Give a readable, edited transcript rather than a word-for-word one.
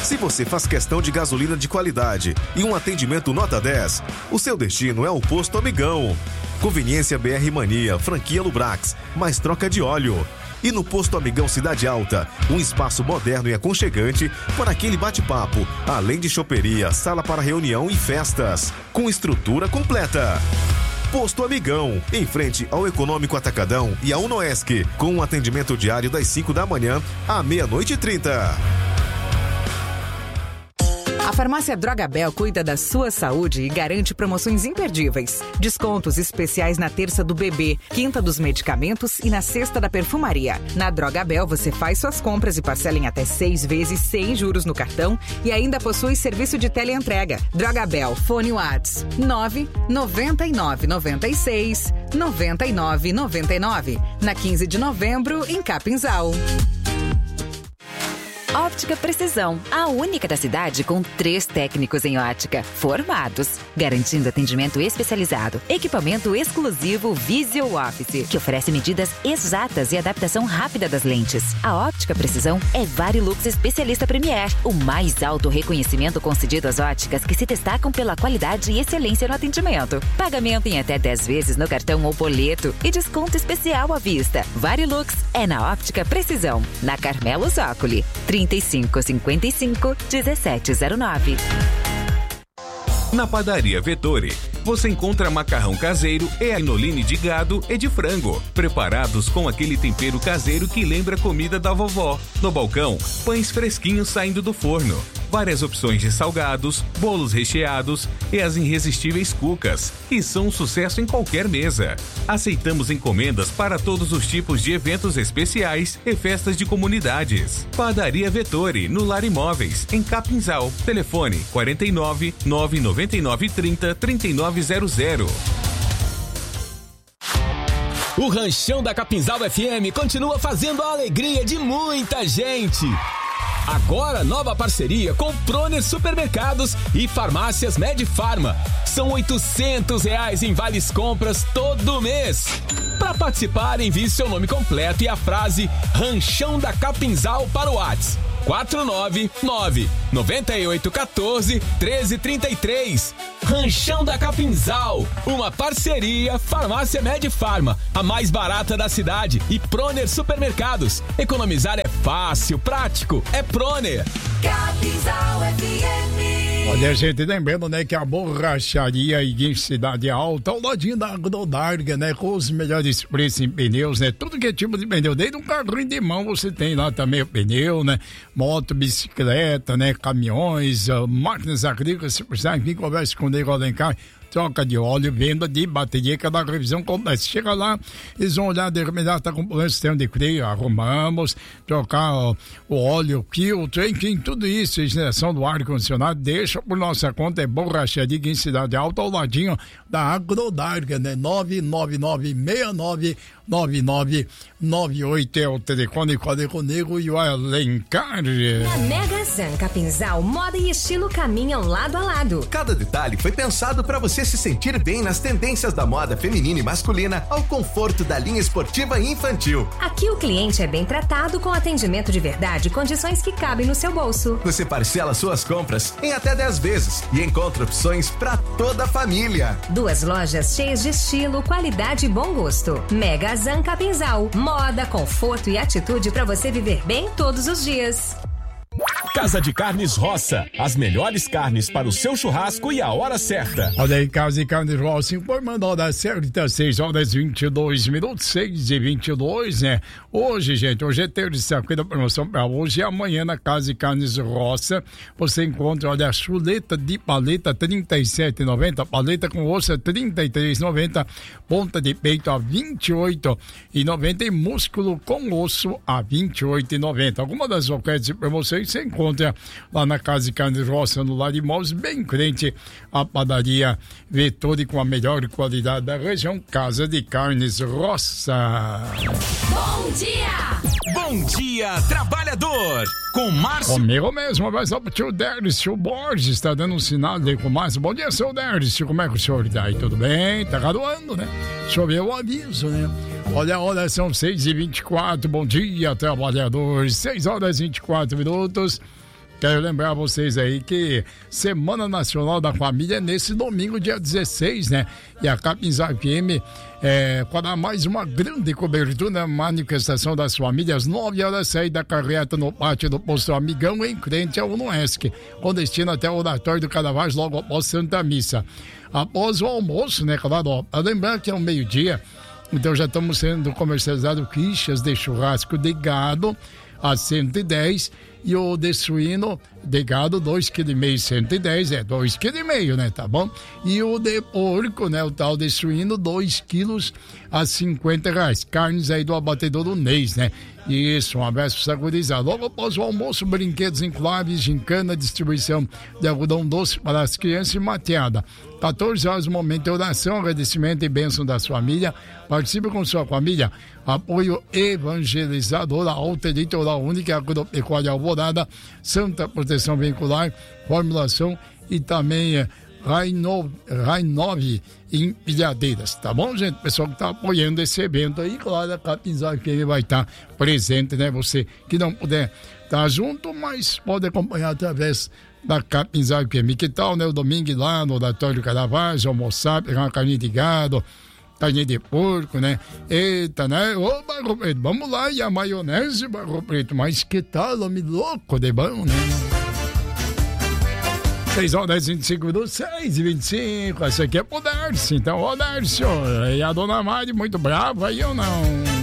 Se você faz questão de gasolina de qualidade e um atendimento nota 10, o seu destino é o Posto Amigão. Conveniência BR Mania, franquia Lubrax, mais troca de óleo. E no Posto Amigão Cidade Alta, um espaço moderno e aconchegante para aquele bate-papo, além de choperia, sala para reunião e festas, com estrutura completa. Posto Amigão, em frente ao Econômico Atacadão e à Unoesc, com um atendimento diário das 5 da manhã à 00:30. A farmácia Drogabel cuida da sua saúde e garante promoções imperdíveis. Descontos especiais na terça do bebê, quinta dos medicamentos e na sexta da perfumaria. Na Drogabel você faz suas compras e parcela em até 6 vezes sem juros no cartão e ainda possui serviço de teleentrega. Drogabel, fone Whats 999969999. Na 15 de novembro, em Capinzal. Óptica Precisão, a única da cidade com 3 técnicos em ótica, formados, garantindo atendimento especializado, equipamento exclusivo Visual Office, que oferece medidas exatas e adaptação rápida das lentes. A Óptica Precisão é Varilux Especialista Premier, o mais alto reconhecimento concedido às óticas que se destacam pela qualidade e excelência no atendimento. Pagamento em até 10 vezes no cartão ou boleto e desconto especial à vista. Varilux é na Óptica Precisão, na Carmelo Zócoli, 3555-1709. Na Padaria Vettori, você encontra macarrão caseiro e anoline de gado e de frango, preparados com aquele tempero caseiro que lembra a comida da vovó. No balcão, pães fresquinhos saindo do forno, várias opções de salgados, bolos recheados e as irresistíveis cucas, que são um sucesso em qualquer mesa. Aceitamos encomendas para todos os tipos de eventos especiais e festas de comunidades. Padaria Vettori, no Lar Imóveis, em Capinzal. Telefone 49 999 30 3900. O Ranchão da Capinzal FM continua fazendo a alegria de muita gente. Agora, nova parceria com Proner Supermercados e Farmácias Medfarma. São R$800 em vales compras todo mês. Para participar, envie seu nome completo e a frase Ranchão da Capinzal para o WhatsApp 499-9814-1333. Ranchão da Capinzal, uma parceria Farmácia Medfarma, a mais barata da cidade, e Proner Supermercados. Economizar é fácil, prático, é Proner. Capinzal FM. Olha, gente, lembrando, né, que a borracharia em Cidade Alta, ao ladinho da Agrodarga, né, com os melhores preços em pneus, né, tudo que é tipo de pneu, desde um carrinho de mão você tem lá também o pneu, né, moto, bicicleta, né, caminhões, máquinas agrícolas, se precisar, enfim, converse com o Nego Alencar. Troca de óleo, venda de bateria, cada revisão completa. Chega lá, eles vão olhar, de remediar, tá com problema, sistema de freio, arrumamos, trocar o óleo, filtro, enfim, tudo isso, instalação do ar-condicionado, deixa por nossa conta, é borracharia em Cidade Alta, ao ladinho da Agrodarga, né? 999699998 é o telefone, com o Nego e o Alencar. Na Mega Zan Capinzal, moda e estilo caminham lado a lado. Cada detalhe foi pensado para você se sentir bem nas tendências da moda feminina e masculina ao conforto da linha esportiva e infantil. Aqui o cliente é bem tratado com atendimento de verdade e condições que cabem no seu bolso. Você parcela suas compras em até 10 vezes e encontra opções para toda a família. 2 lojas cheias de estilo, qualidade e bom gosto. Mega Zan Capinzal, moda, conforto e atitude para você viver bem todos os dias. Casa de Carnes Roça, as melhores carnes para o seu churrasco e a hora certa. Olha aí, Casa de Carnes Roça, informando a hora certa, 6h22, 6h22, né? Hoje, gente, hoje é terça-feira, promoção para hoje e amanhã na Casa de Carnes Roça, você encontra, olha, a chuleta de paleta, R$37,90, paleta com osso, R$33,90, ponta de peito a R$28,90 e músculo com osso a R$28,90. Alguma das ofertas e promoções você encontra lá na Casa de Carnes Roça, no Lar Imóveis, bem em frente à padaria Vettori, com a melhor qualidade da região. Casa de Carnes Roça. Bom dia! Bom dia, trabalhador! Com Márcio. Comigo mesmo, vai só pro tio Dércio Borges, está dando um sinal ali com o Márcio. Bom dia, seu Dércio, como é que o senhor está aí? Tudo bem? Tá graduando, né? Choveu o aviso, né? Olha, são 6h24, bom dia, trabalhadores, 6h24. Quero lembrar vocês aí que Semana Nacional da Família é nesse domingo, dia 16, né? E a Capinzal FM para mais uma grande cobertura na manifestação das famílias, 9 horas, saída da carreta no pátio do Posto Amigão, em frente ao UNESC, com destino até o Oratório do Caravaggio, logo após Santa Missa. Após o almoço, né, claro, lembrar que é o meio-dia, então já estamos sendo comercializados fichas de churrasco de gado a 110 e o de suíno de gado 2,5 kg, 110 é 2,5 kg, né, tá bom? E o de porco, né, o tal de suíno, 2 quilos a R$50. Carnes aí do abatedouro Neis, né? Isso, um abraço sagurizado. Logo após o almoço, brinquedos infláveis, gincana, distribuição de algodão doce para as crianças e mateada. 14 horas, momento de oração, agradecimento e bênção da família. Participe com sua família. Apoio evangelizador, a Alta Litoral Única, Agropecuária Alvorada, Santa Proteção Veicular, formulação e também Rainove em Pilhadeiras, tá bom, gente? Pessoal que tá apoiando esse evento aí, claro, a Capinzal FM vai estar presente, né? Você que não puder estar junto, mas pode acompanhar através da Capinzal FM. Que tal, né? O domingo lá no Oratório do Caravaggio, almoçar, pegar uma carninha de gado, carninha de porco, né? Eita, né? Ô, Barro Preto, vamos lá, e a maionese, Barro Preto, mas que tal, homem louco de bom, né? 6 horas, 25 minutos, 6h25. Essa aqui é pro Darcy. Então, ô Darcy, e a dona Mari muito brava aí ou não?